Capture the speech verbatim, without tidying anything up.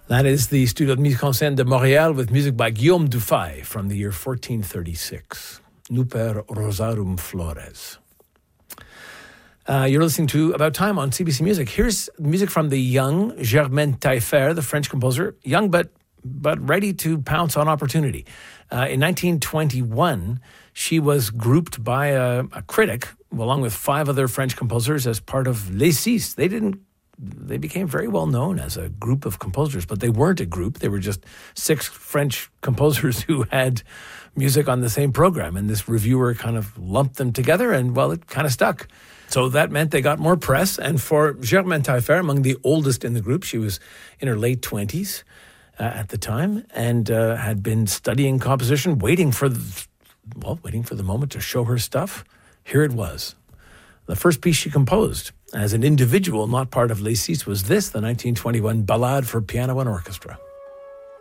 That is the Studio de Musique en Scène de Montréal with music by Guillaume Dufay from the year fourteen thirty-six. Nuper Rosarum Flores. Uh, you're listening to About Time on C B C Music. Here's music from the young Germaine Taillefer, the French composer, young but but ready to pounce on opportunity. Uh, in nineteen twenty-one, she was grouped by a, a critic, along with five other French composers, as part of Les Six. They didn't. They became very well known as a group of composers, but they weren't a group. They were just six French composers who had music on the same program. And this reviewer kind of lumped them together, and, well, it kind of stuck. So that meant they got more press. And for Germaine Taillefer, among the oldest in the group, she was in her late twenties uh, at the time, and uh, had been studying composition, waiting for the, well, waiting for the moment to show her stuff. Here it was. The first piece she composed as an individual, not part of Les Six, was this, the nineteen twenty-one Ballade for Piano and Orchestra.